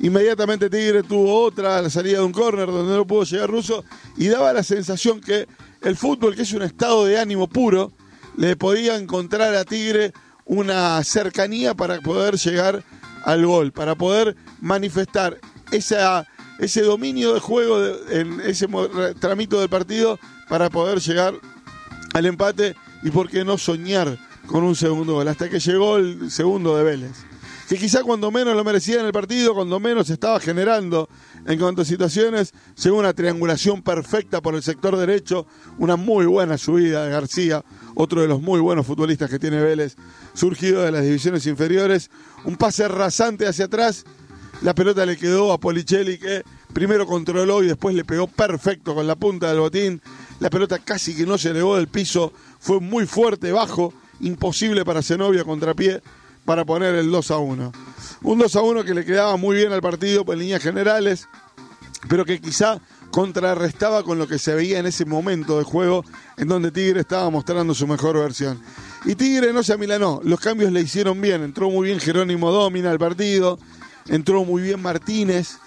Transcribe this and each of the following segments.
Inmediatamente Tigre tuvo otra a la salida de un córner donde no pudo llegar Russo y daba la sensación que el fútbol, que es un estado de ánimo puro, le podía encontrar a Tigre una cercanía para poder llegar al gol, para poder manifestar ese dominio de juego en ese tramito del partido para poder llegar al empate y por qué no soñar con un segundo gol, hasta que llegó el segundo de Vélez, que quizá cuando menos lo merecía en el partido, cuando menos estaba generando en cuanto a situaciones, llegó una triangulación perfecta por el sector derecho, una muy buena subida de García, otro de los muy buenos futbolistas que tiene Vélez, surgido de las divisiones inferiores, un pase rasante hacia atrás, la pelota le quedó a Policelli, que primero controló y después le pegó perfecto con la punta del botín, la pelota casi que no se elevó del piso, fue muy fuerte, bajo, imposible para Zenobia contrapié para poner el 2-1. Un 2-1 que le quedaba muy bien al partido en líneas generales, pero que quizá contrarrestaba con lo que se veía en ese momento de juego en donde Tigre estaba mostrando su mejor versión. Y Tigre no se amilanó, los cambios le hicieron bien, entró muy bien Jerónimo Dómina al partido, entró muy bien Martínez,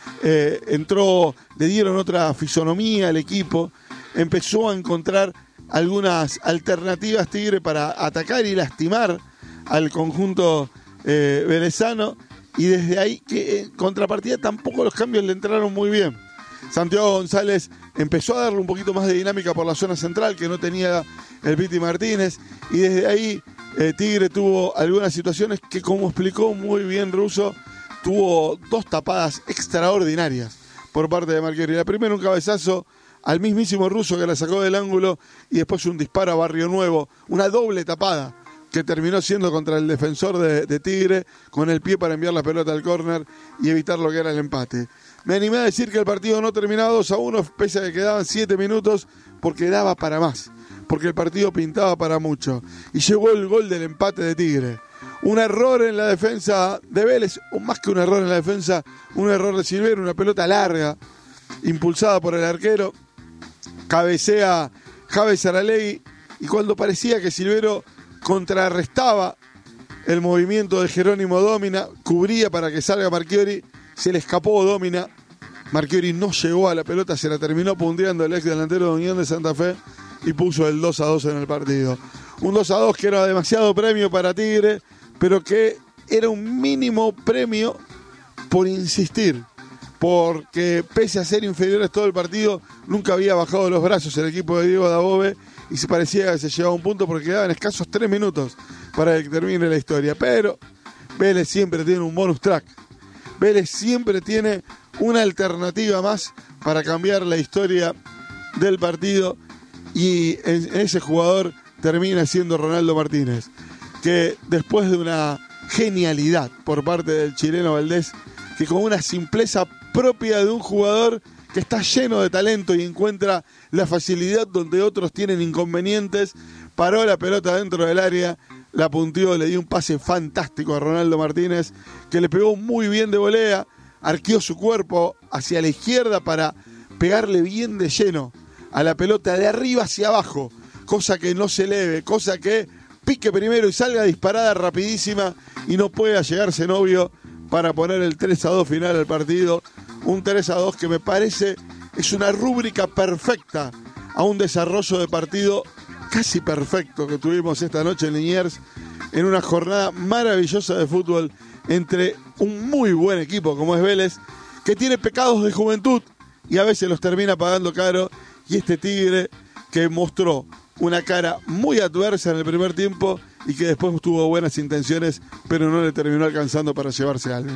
le dieron otra fisonomía al equipo, empezó a encontrar algunas alternativas Tigre para atacar y lastimar al conjunto velezano, y desde ahí que en contrapartida tampoco los cambios le entraron muy bien. Santiago González empezó a darle un poquito más de dinámica por la zona central que no tenía el Piti Martínez, y desde ahí Tigre tuvo algunas situaciones que, como explicó muy bien Russo, tuvo dos tapadas extraordinarias por parte de Marchiori. La primera, un cabezazo al mismísimo Russo que la sacó del ángulo, y después un disparo a Barrio Nuevo, una doble tapada que terminó siendo contra el defensor de Tigre, con el pie para enviar la pelota al córner y evitar lo que era el empate. Me animé a decir que el partido no terminaba 2-1, pese a que quedaban 7 minutos, porque daba para más, porque el partido pintaba para mucho. Y llegó el gol del empate de Tigre. Un error en la defensa de Vélez, o más que un error en la defensa, un error de Silvero, una pelota larga, impulsada por el arquero, cabecea Javes Saralegui, y cuando parecía que Silvero contrarrestaba el movimiento de Jerónimo Dómina, cubría para que salga Marchiori, se le escapó Dómina, Marchiori no llegó a la pelota, se la terminó punteando el ex delantero de Unión de Santa Fe y puso el 2-2 en el partido. Un 2-2 que era demasiado premio para Tigre, pero que era un mínimo premio por insistir, porque pese a ser inferiores todo el partido, nunca había bajado los brazos el equipo de Diego Dabove, y se parecía que se llevaba un punto porque quedaban escasos 3 minutos para que termine la historia. Pero Vélez siempre tiene un bonus track, Vélez siempre tiene una alternativa más para cambiar la historia del partido, y en ese jugador termina siendo Ronaldo Martínez, que después de una genialidad por parte del chileno Valdés, que con una simpleza propia de un jugador que está lleno de talento y encuentra la facilidad donde otros tienen inconvenientes, paró la pelota dentro del área, la punteó, le dio un pase fantástico a Ronaldo Martínez, que le pegó muy bien de volea, arqueó su cuerpo hacia la izquierda para pegarle bien de lleno a la pelota de arriba hacia abajo, cosa que no se eleve, cosa que pique primero y salga disparada rapidísima y no pueda llegar Zenobio para poner el 3-2 final al partido. Un 3-2 que me parece es una rúbrica perfecta a un desarrollo de partido casi perfecto que tuvimos esta noche en Liniers, en una jornada maravillosa de fútbol entre un muy buen equipo como es Vélez, que tiene pecados de juventud y a veces los termina pagando caro, y este Tigre que mostró una cara muy adversa en el primer tiempo y que después tuvo buenas intenciones, pero no le terminó alcanzando para llevarse algo.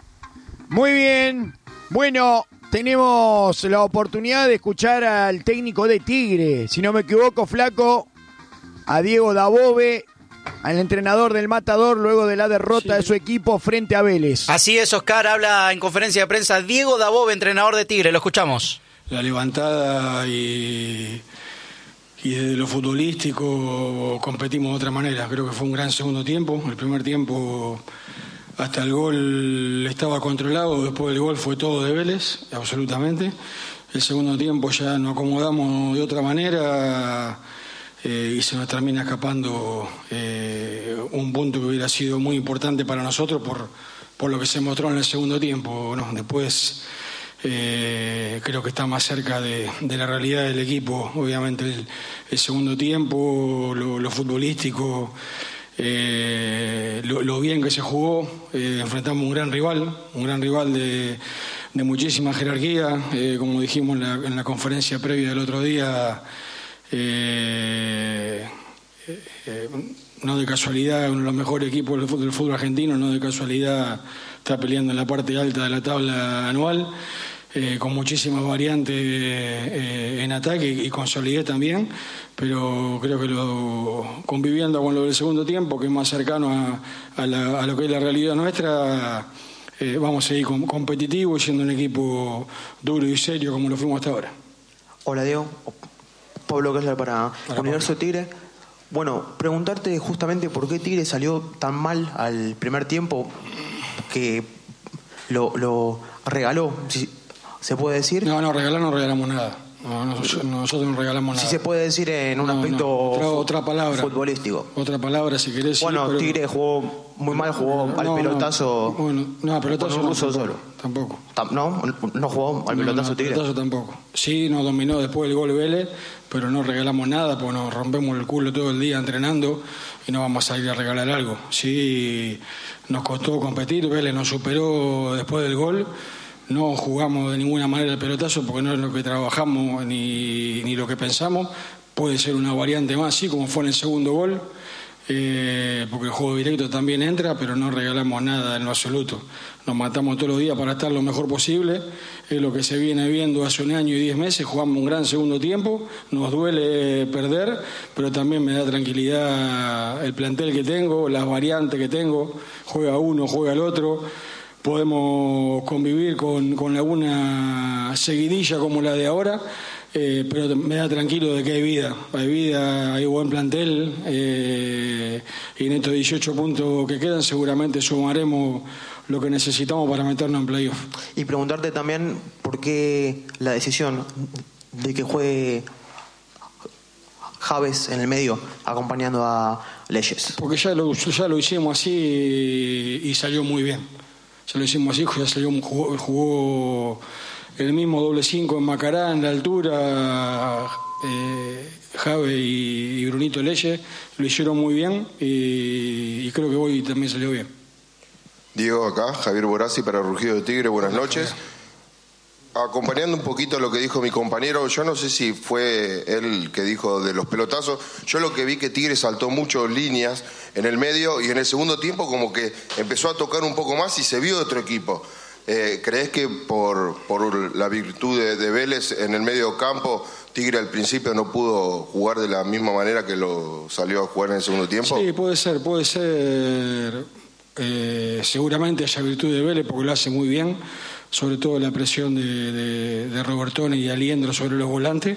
Muy bien. Bueno, tenemos la oportunidad de escuchar al técnico de Tigre, si no me equivoco, Flaco, a Diego Dabove, al entrenador del Matador, luego de la derrota de su equipo frente a Vélez. Así es, Oscar, habla en conferencia de prensa Diego Dabove, entrenador de Tigre, lo escuchamos. La levantada y desde lo futbolístico competimos de otra manera. Creo que fue un gran segundo tiempo. El primer tiempo hasta el gol estaba controlado, después del gol fue todo de Vélez, absolutamente. El segundo tiempo ya nos acomodamos de otra manera y se nos termina escapando un punto que hubiera sido muy importante para nosotros por lo que se mostró en el segundo tiempo, ¿no? Después creo que está más cerca de la realidad del equipo, obviamente el segundo tiempo, lo futbolístico, lo bien que se jugó. Enfrentamos un gran rival de muchísima jerarquía, como dijimos en la conferencia previa del otro día. No de casualidad, uno de los mejores equipos del fútbol argentino, no de casualidad está peleando en la parte alta de la tabla anual, con muchísimas variantes en ataque y con solidez también, pero creo que conviviendo con lo del segundo tiempo, que es más cercano a lo que es la realidad nuestra, vamos a seguir competitivos y siendo un equipo duro y serio como lo fuimos hasta ahora. Hola Diego, Pablo Kessler para Universo Tigre. Bueno, preguntarte justamente por qué Tigre salió tan mal al primer tiempo, que lo regaló, si se puede decir. No regalamos nada. Nosotros no regalamos nada. Si se puede decir en un aspecto otra palabra, futbolístico. Otra palabra, si querés. Bueno, sí, Tigre jugó muy mal, jugó al pelotazo. Pelotazo con un ruso solo. Tampoco. No jugó al pelotazo Tigre. Pelotazo tampoco. Sí, nos dominó después del gol Vélez, pero no regalamos nada, porque nos rompemos el culo todo el día entrenando y no vamos a salir a regalar algo. Sí, nos costó competir, Vélez nos superó después del gol. No jugamos de ninguna manera el pelotazo porque no es lo que trabajamos ni lo que pensamos. Puede ser una variante más, sí, como fue en el segundo gol, porque el juego directo también entra, pero no regalamos nada en lo absoluto. Nos matamos todos los días para estar lo mejor posible. Es lo que se viene viendo hace 1 año y 10 meses. Jugamos un gran segundo tiempo. Nos duele perder, pero también me da tranquilidad el plantel que tengo, las variantes que tengo. Juega uno, juega el otro. Podemos convivir con alguna seguidilla como la de ahora, pero me da tranquilo de que hay buen plantel, y en estos 18 puntos que quedan seguramente sumaremos lo que necesitamos para meternos en playoff. Y preguntarte también por qué la decisión de que juegue Javes en el medio acompañando a Leyes. Porque ya lo hicimos así y salió muy bien. Ya lo hicimos así, jugó el mismo doble 5 en Macará, en la altura, Jave y Brunito Leyes lo hicieron muy bien y creo que hoy también salió bien. Diego, acá, Javier Borazzi para Rugido de Tigre, buenas noches. Acompañando un poquito lo que dijo mi compañero, yo no sé si fue él que dijo de los pelotazos, yo lo que vi que Tigre saltó mucho líneas en el medio y en el segundo tiempo como que empezó a tocar un poco más y se vio otro equipo. ¿Crees que por la virtud de Vélez en el medio campo, Tigre al principio no pudo jugar de la misma manera que lo salió a jugar en el segundo tiempo? Sí, puede ser. Seguramente haya virtud de Vélez porque lo hace muy bien, sobre todo la presión de Robertone y Aliendro sobre los volantes.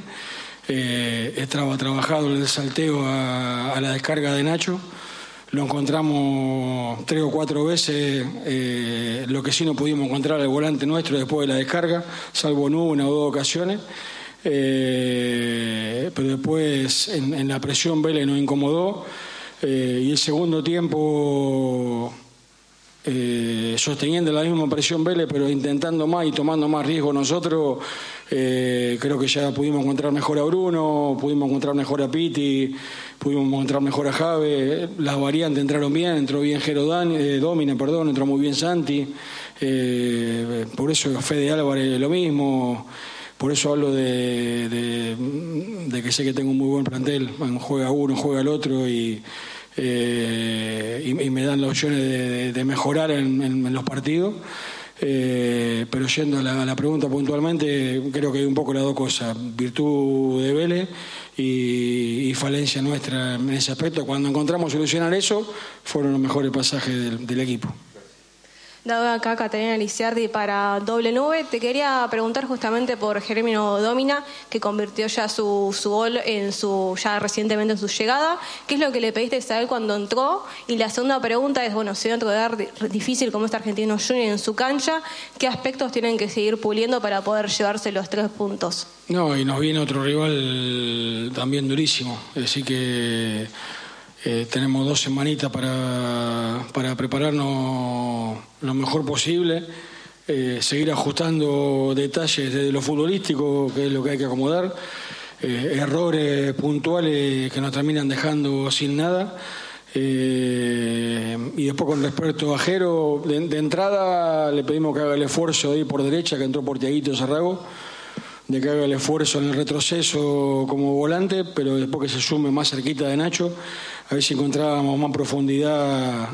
Estaba trabajado el salteo a la descarga de Nacho. Lo encontramos 3 o 4 veces, lo que sí no pudimos encontrar el volante nuestro después de la descarga, salvo en 1 o 2 ocasiones. Pero después en la presión Vélez nos incomodó, y el segundo tiempo sosteniendo la misma presión Vélez pero intentando más y tomando más riesgo nosotros. Creo que ya pudimos encontrar mejor a Bruno, pudimos encontrar mejor a Pitti, pudimos encontrar mejor a Jave. Las variantes entraron bien, entró bien Domina, entró muy bien Santi, por eso Fede Álvarez lo mismo. Por eso hablo de que sé que tengo un muy buen plantel. Juega uno, juega el otro y me dan las opciones de mejorar en los partidos. Pero yendo a la pregunta puntualmente, creo que hay un poco las dos cosas: virtud de Vélez y falencia nuestra en ese aspecto. Cuando encontramos solucionar eso, fueron los mejores pasajes del equipo. Dado acá Catalina Lisiardi para Doble Nube, te quería preguntar justamente por Gerónimo Domina, que convirtió ya su gol ya recientemente en su llegada. ¿Qué es lo que le pediste a él cuando entró? Y la segunda pregunta es, si dentro de dar difícil como este Argentino Junior en su cancha, ¿qué aspectos tienen que seguir puliendo para poder llevarse los 3 puntos? No, y nos viene otro rival también durísimo, así que tenemos 2 semanitas para prepararnos lo mejor posible, seguir ajustando detalles de lo futbolístico, que es lo que hay que acomodar, errores puntuales que nos terminan dejando sin nada. Y después con respecto a Jero, de entrada le pedimos que haga el esfuerzo de ir por derecha, que entró por Tiaguito Sarrago, de que haga el esfuerzo en el retroceso como volante, pero después que se sume más cerquita de Nacho, a ver si encontrábamos más profundidad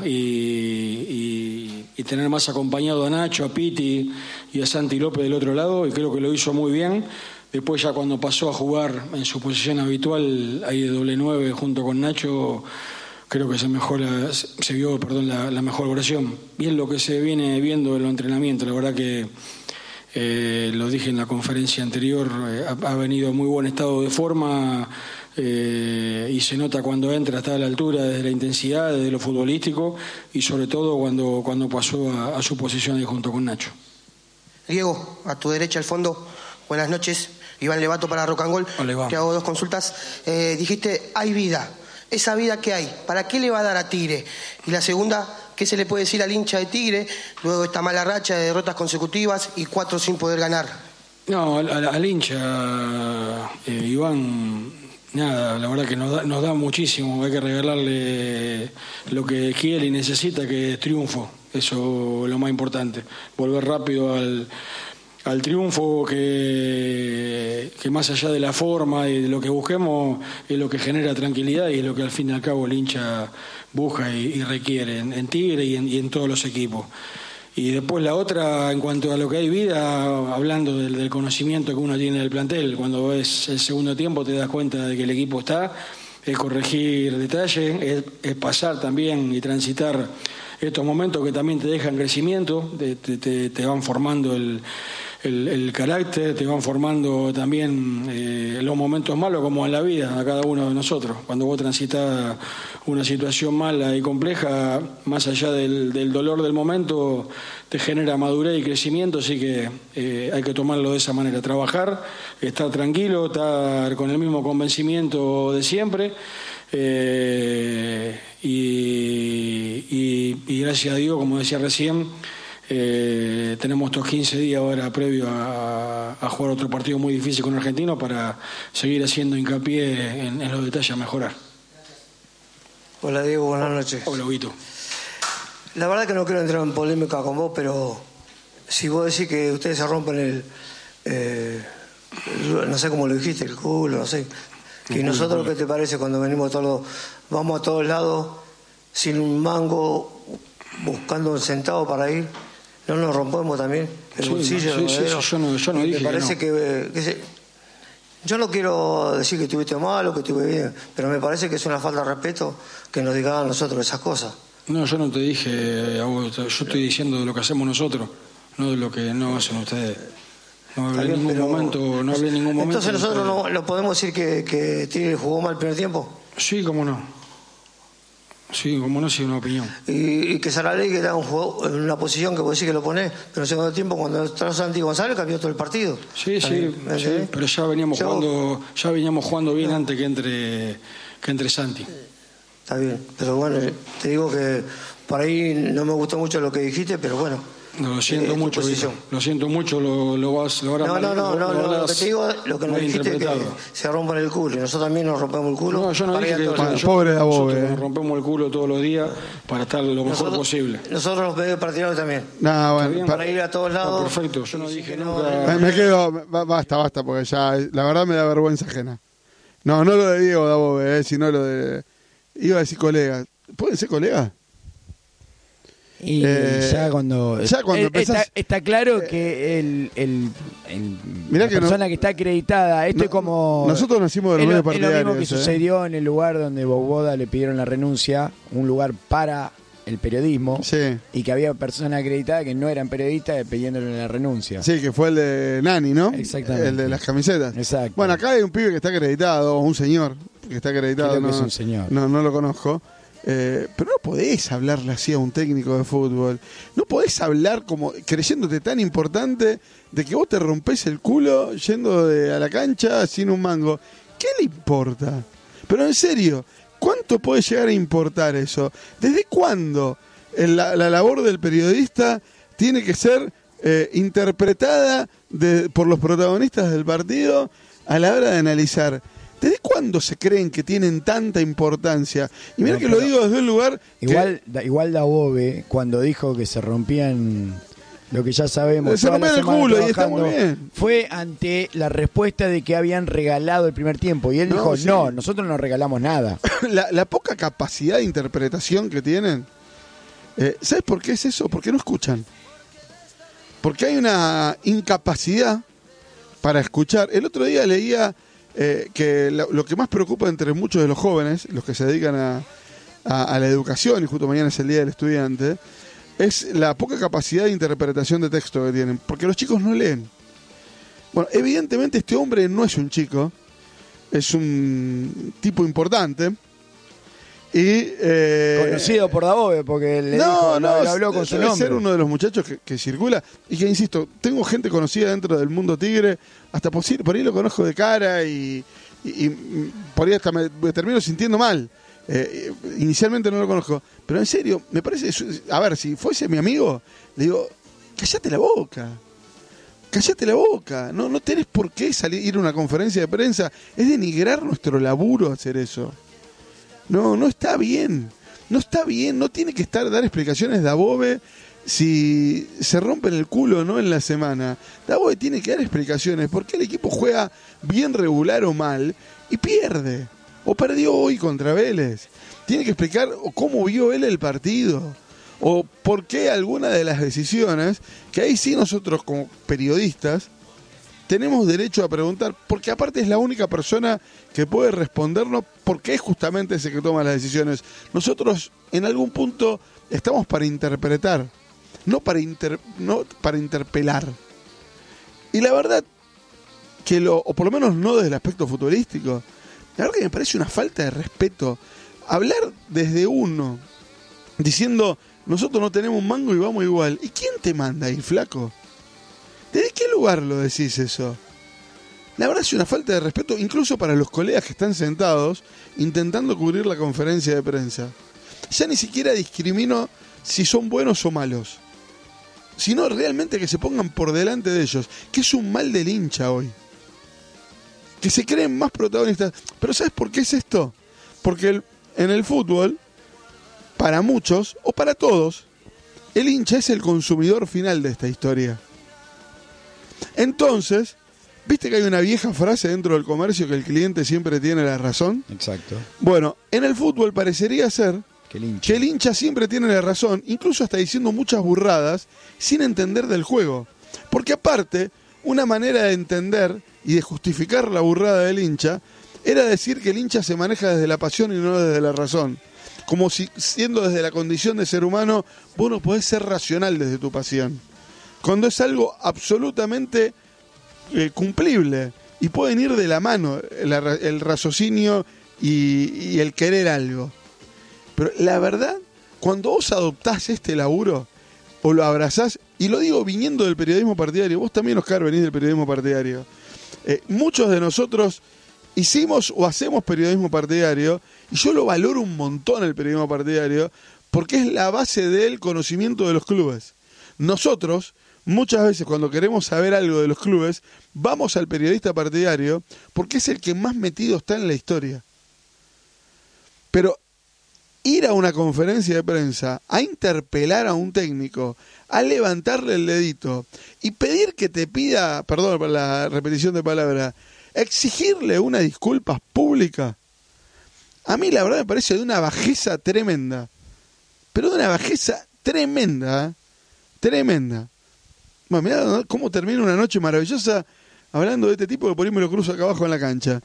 y tener más acompañado a Nacho, a Piti y a Santi López del otro lado, y creo que lo hizo muy bien. Después ya cuando pasó a jugar en su posición habitual, ahí de doble 9 junto con Nacho, creo que se vio la mejor versión. Y es lo que se viene viendo en los entrenamientos. La verdad que, lo dije en la conferencia anterior, ha venido en muy buen estado de forma y se nota cuando entra, está a la altura desde la intensidad, desde lo futbolístico y sobre todo cuando pasó a su posición ahí junto con Nacho. Diego, a tu derecha al fondo, buenas noches. Iván Levato para Rock and Roll. Te hago 2 consultas. Dijiste, hay vida. Esa vida que hay, ¿para qué le va a dar a Tigre? Y la segunda, ¿qué se le puede decir al hincha de Tigre luego de esta mala racha de derrotas consecutivas y 4 sin poder ganar? No, al hincha, Iván, nada, la verdad que nos da muchísimo. Hay que regalarle lo que quiere y necesita, que es triunfo. Eso es lo más importante. Volver rápido al triunfo, que más allá de la forma y de lo que busquemos es lo que genera tranquilidad y es lo que al fin y al cabo el hincha busca y requiere en Tigre y en todos los equipos. Y después la otra, en cuanto a lo que hay vida, hablando del conocimiento que uno tiene del plantel, cuando ves el segundo tiempo te das cuenta de que el equipo está, es corregir detalles, es pasar también y transitar estos momentos que también te dejan crecimiento, te van formando el carácter, te van formando también los momentos malos, como en la vida, a cada uno de nosotros. Cuando vos transitas una situación mala y compleja, más allá del dolor del momento, te genera madurez y crecimiento, así que hay que tomarlo de esa manera, trabajar, estar tranquilo, estar con el mismo convencimiento de siempre. Y gracias a Dios, como decía recién, tenemos estos 15 días ahora previo a jugar otro partido muy difícil con Argentino para seguir haciendo hincapié en los detalles a mejorar. Hola Diego, buenas noches. Hola Vito. La verdad que no quiero entrar en polémica con vos, pero si vos decís que ustedes se rompen no sé cómo lo dijiste, el culo, no sé. ¿Y nosotros qué te parece cuando venimos vamos a todos lados sin un mango, buscando un centavo para ir? ¿No nos rompemos también el bolsillo? Yo no dije me parece que yo no quiero decir que estuviste mal o que estuve bien, pero me parece que es una falta de respeto que nos digan a nosotros esas cosas. No, yo no te dije a vos, yo estoy diciendo de lo que hacemos nosotros, no de lo que no hacen ustedes. No hablé en ningún momento. Entonces nosotros no podemos decir que Tigre jugó mal el primer tiempo. Sí, cómo no. Sí, como no, sí, una opinión. Y que Saraley, que era un jugador en una posición que vos decís que lo ponés, pero en el segundo tiempo, cuando entró Santi González, cambió todo el partido. Sí, pero ya veníamos jugando bien antes que entre Santi. Está bien, pero bueno, te digo que por ahí no me gustó mucho lo que dijiste, pero bueno. No, lo siento mucho, lo siento mucho, lo habrás No, lo que te digo, lo que nos dijiste es que se rompan el culo, y nosotros también nos rompemos el culo. No, yo no dije que pobre Dabove, nos rompemos el culo todos los días para estar lo mejor posible. Nosotros los medios partidarios también. Bueno, para ir a todos lados. Perfecto, yo no dije nunca. Me quedo, basta, porque ya la verdad me da vergüenza ajena. No lo de Diego Dabove, sino lo de... Iba a decir colegas. ¿Pueden ser colegas? Y ya cuando empezás, está claro que la persona que está acreditada, esto es como... Nosotros nacimos de los medios partidarios. Es lo mismo que sucedió en el lugar donde Boboda le pidieron la renuncia, un lugar para el periodismo, y que había personas acreditadas que no eran periodistas pidiéndole la renuncia. Sí, que fue el de Nani, ¿no? Exactamente. El de las camisetas. Exacto. Bueno, acá hay un pibe que está acreditado, un señor que está acreditado. Creo que es un señor. No lo conozco. Pero no podés hablarle así a un técnico de fútbol. No podés hablar como creyéndote tan importante de que vos te rompés el culo yendo a la cancha sin un mango. ¿Qué le importa? Pero en serio, ¿Cuánto puede llegar a importar eso? ¿Desde cuándo la labor del periodista tiene que ser interpretada por los protagonistas del partido a la hora de analizar? ¿Desde cuándo se creen que tienen tanta importancia? Y mira que lo digo desde un lugar... Igual Dabove, cuando dijo que se rompían... Lo que ya sabemos, se rompían el culo y está muy bien. Fue ante la respuesta de que habían regalado el primer tiempo. Y él dijo, sí. No, nosotros no regalamos nada. La poca capacidad de interpretación que tienen. ¿Sabes por qué es eso? Porque no escuchan. Porque hay una incapacidad para escuchar. El otro día leía que lo que más preocupa entre muchos de los jóvenes, los que se dedican a la educación, y justo mañana es el Día del Estudiante, es la poca capacidad de interpretación de texto que tienen, porque los chicos no leen. Bueno, evidentemente este hombre no es un chico, es un tipo importante. Y, conocido por Dabove, porque le habló con su nombre. Ser uno de los muchachos que circula, y que, insisto, tengo gente conocida dentro del mundo tigre, hasta por ahí lo conozco de cara, y por ahí hasta me termino sintiendo mal. Inicialmente no lo conozco, pero en serio, me parece, a ver, si fuese mi amigo, le digo, cállate la boca, no tenés por qué ir a una conferencia de prensa, es denigrar nuestro laburo hacer eso. No está bien, no tiene que dar explicaciones de Dabove si se rompen el culo o no en la semana. Dabove tiene que dar explicaciones porque el equipo juega bien regular o mal y pierde. O perdió hoy contra Vélez. Tiene que explicar cómo vio él el partido. O por qué alguna de las decisiones, que ahí sí nosotros como periodistas tenemos derecho a preguntar, porque aparte es la única persona que puede respondernos, porque es justamente ese que toma las decisiones. Nosotros en algún punto estamos para interpretar, no para interpelar. Y la verdad que o por lo menos no desde el aspecto futbolístico, la verdad que me parece una falta de respeto hablar desde uno, diciendo, nosotros no tenemos un mango y vamos igual. ¿Y quién te manda ahí, flaco? ¿Desde qué lugar lo decís eso? La verdad es una falta de respeto, incluso para los colegas que están sentados intentando cubrir la conferencia de prensa. Ya ni siquiera discrimino si son buenos o malos, sino realmente que se pongan por delante de ellos, que es un mal del hincha hoy. Que se creen más protagonistas. Pero ¿sabes por qué es esto? Porque en el fútbol, para muchos, o para todos, el hincha es el consumidor final de esta historia. Entonces, ¿viste que hay una vieja frase dentro del comercio que el cliente siempre tiene la razón? Exacto. Bueno, en el fútbol parecería ser que el hincha siempre tiene la razón, incluso hasta diciendo muchas burradas, sin entender del juego. Porque aparte, una manera de entender y de justificar la burrada del hincha era decir que el hincha se maneja desde la pasión y no desde la razón. Como si, siendo desde la condición de ser humano, vos no podés ser racional desde tu pasión. Cuando es algo absolutamente cumplible. Y pueden ir de la mano el raciocinio y el querer algo. Pero la verdad, cuando vos adoptás este laburo, o lo abrazás, y lo digo viniendo del periodismo partidario, vos también, Oscar, venís del periodismo partidario. Muchos de nosotros hicimos o hacemos periodismo partidario, y yo lo valoro un montón el periodismo partidario, porque es la base del conocimiento de los clubes. Nosotros, muchas veces cuando queremos saber algo de los clubes, vamos al periodista partidario, porque es el que más metido está en la historia. Pero ir a una conferencia de prensa, a interpelar a un técnico, a levantarle el dedito y pedir que te pida, perdón por la repetición de palabra, exigirle una disculpa pública, a mí la verdad me parece de una bajeza tremenda. Pero de una bajeza tremenda, tremenda. Bueno, mirá cómo termina una noche maravillosa hablando de este tipo, que por ahí me lo cruzo acá abajo en la cancha.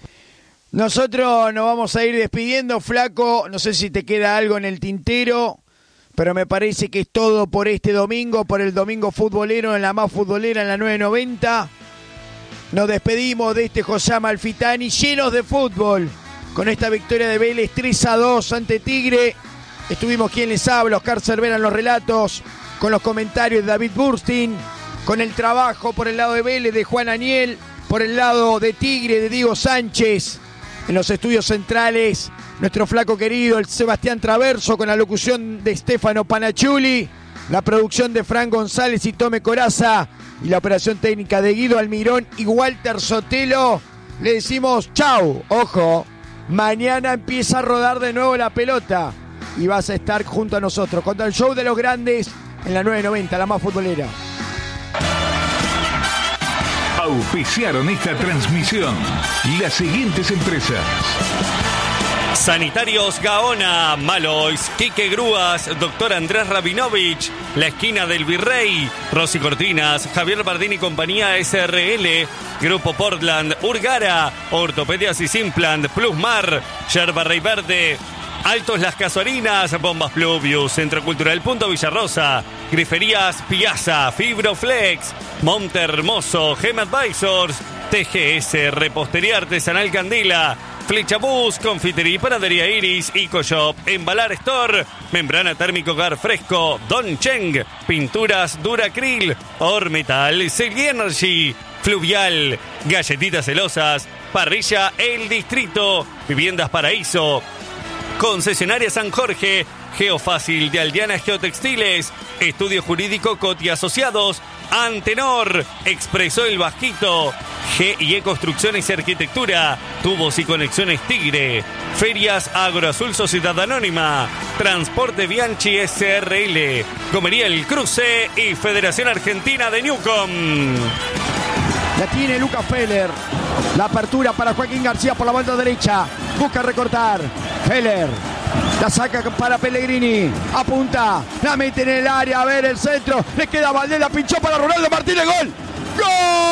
Nosotros nos vamos a ir despidiendo, Flaco. No sé si te queda algo en el tintero, pero me parece que es todo por este domingo, por el domingo futbolero, en la más futbolera, en la 990. Nos despedimos de este José Amalfitani, llenos de fútbol, con esta victoria de Vélez 3-2 ante Tigre. Estuvimos quien les habla, Oscar Cervera en los relatos, con los comentarios de David Burstin, con el trabajo por el lado de Vélez de Juan Aniel, por el lado de Tigre de Diego Sánchez, en los estudios centrales nuestro flaco querido, el Sebastián Traverso, con la locución de Stefano Panachuli, la producción de Fran González y Tome Coraza, y la operación técnica de Guido Almirón y Walter Sotelo. Le decimos chau. Ojo, mañana empieza a rodar de nuevo la pelota y vas a estar junto a nosotros contra el show de los grandes en la 990, la más futbolera. Auspiciaron esta transmisión las siguientes empresas: Sanitarios Gaona, Malois, Quique Grúas, Doctor Andrés Rabinovich, La Esquina del Virrey, Rosy Cortinas, Javier Bardini y Compañía SRL, Grupo Portland, Urgara, Ortopedias y Simplant, Plusmar, Yerba Rey Verde, Altos Las Casuarinas, Bombas Pluvius, Centro Cultural Punto Villarrosa, Griferías Piazza, Fibroflex, Monte Hermoso, Gem Advisors, TGS, Repostería Artesanal Candela, Flechabús, Confitería y Panadería Iris, EcoShop, Embalar Store, Membrana Térmico Hogar Fresco, Don Cheng, Pinturas Duracril, Ormetal, Selgi Energy, Fluvial, Galletitas Celosas, Parrilla El Distrito, Viviendas Paraíso, Concesionaria San Jorge, Geofácil de Aldeana Geotextiles, Estudio Jurídico Coti Asociados, Antenor, Expreso El Bajito, GIE Construcciones y Arquitectura, Tubos y Conexiones Tigre, Ferias Agroazul Sociedad Anónima, Transporte Bianchi SRL, Comería El Cruce y Federación Argentina de Newcom. La tiene Luca Feller. La apertura para Joaquín García por la banda derecha. Busca recortar. Feller. La saca para Pellegrini. Apunta. La mete en el área. A ver el centro. Le queda Valdés. La pinchó para Ronaldo Martínez. ¡Gol! ¡Gol!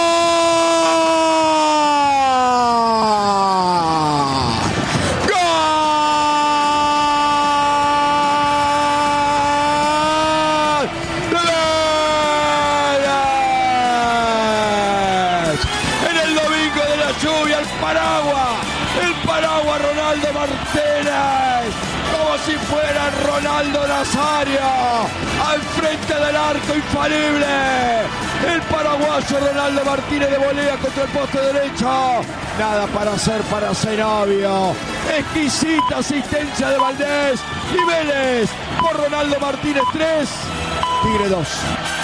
Si fuera Ronaldo Nazario al frente del arco infalible, el paraguayo Ronaldo Martínez de volea contra el poste derecho, nada para hacer para Zenobio, exquisita asistencia de Valdés y Vélez por Ronaldo Martínez 3, Tigre 2.